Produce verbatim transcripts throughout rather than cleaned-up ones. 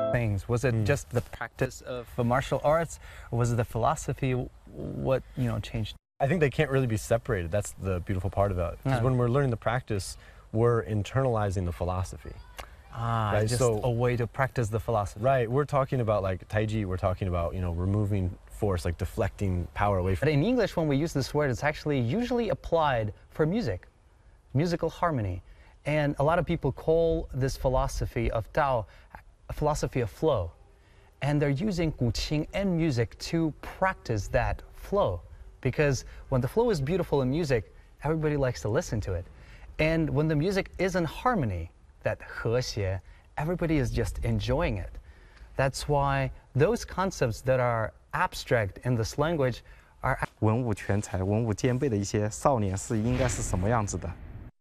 things? Was it mm. just the practice of the martial arts, or was it the philosophy? What, you know, changed? I think they can't really be separated. That's the beautiful part about it. Because yeah. when we're learning the practice, we're internalizing the philosophy. Ah, right? just so, a way to practice the philosophy. Right. We're talking about like Taiji. We're talking about, you know, removing force, like deflecting power away from. But in English, when we use this word, it's actually usually applied for music, musical harmony. And a lot of people call this philosophy of Tao a philosophy of flow. And they're using Guqing and music to practice that flow. Because when the flow is beautiful in music, everybody likes to listen to it. And when the music is in harmony, that 和谐, everybody is just enjoying it. That's why those concepts that are abstract in this language are 文武全才、文武兼备的一些少年是应该是什么样子的。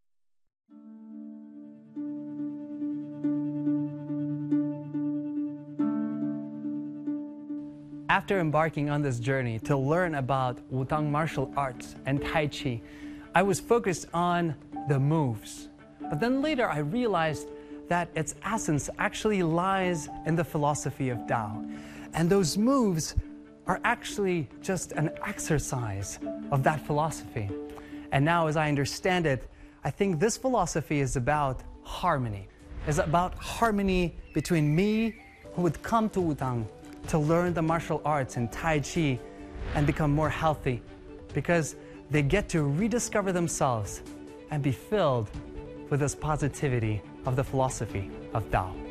After embarking on this journey to learn about Wutang martial arts and Tai Chi, I was focused on the moves. But then later I realized that its essence actually lies in the philosophy of Tao. And those moves are actually just an exercise of that philosophy. And now as I understand it, I think this philosophy is about harmony. It's about harmony between me, who would come to Wutang to learn the martial arts and Tai Chi and become more healthy, because they get to rediscover themselves and be filled with this positivity of the philosophy of Tao.